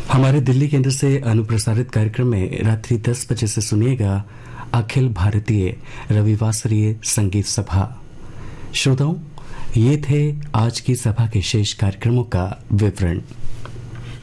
हमारे दिल्ली केंद्र से अनुप्रसारित कार्यक्रम में रात्रि 10 बजे से सुनिएगा अखिल भारतीय रविवासरीय संगीत सभा। श्रोताओं, ये थे आज की सभा के शेष कार्यक्रमों का विवरण।